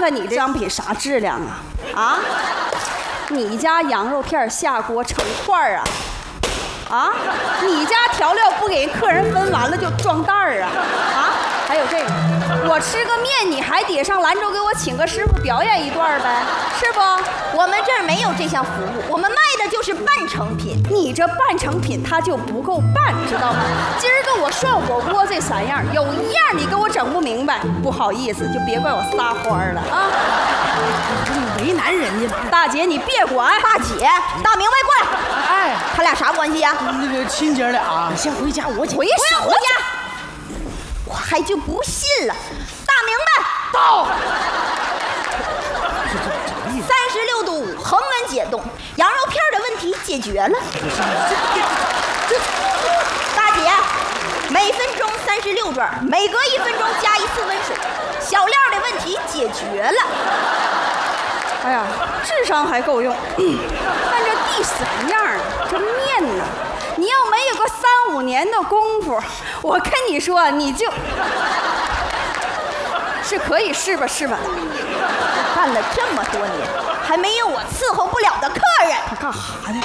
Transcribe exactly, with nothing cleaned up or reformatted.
看你这商品啥质量啊？啊？你家羊肉片下锅成块啊？啊？你家调料不给客人分完了就装袋儿啊？啊？还有这个，我吃个面，你还得上兰州给我请个师傅表演一段呗，是不？ 我们这儿没有这项服务，我们卖的就是半成品。 你这半成品它就不够半，知道吗？今儿个我涮火锅这三样，有一样你给我整不明白，不好意思，就别怪我撒欢了啊！ 你为难人家了。 大姐你别管， 大姐，大明白过来。 哎， 他俩啥关系呀？ 那个亲姐俩，先回家，我回什么家？我还就不信了，大明白到。 三十六度五恒温解冻，羊肉片的问题解决了。大姐，每分钟三十六转，每隔一分钟加一次温水，小料的问题解决了。 哎呀，智商还够用。但这第三样啊，这面呢，你要没有个三五年的功夫，我跟你说，你就是可以试吧试吧。 干了这么多年，还没有我伺候不了的客人。 他干哈呢？